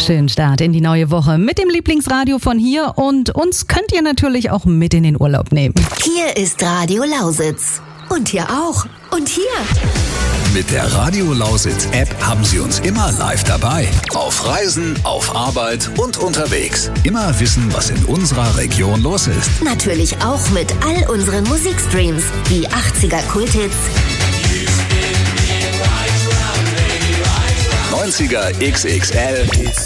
schönen Start in die neue Woche mit dem Lieblingsradio von hier und uns könnt ihr natürlich auch mit in den Urlaub nehmen. Hier ist Radio Lausitz. Und hier auch. Und hier. Mit der Radio Lausitz App haben Sie uns immer live dabei. Auf Reisen, auf Arbeit und unterwegs. Immer wissen, was in unserer Region los ist. Natürlich auch mit all unseren Musikstreams wie 80er Kulthits, 90er XXL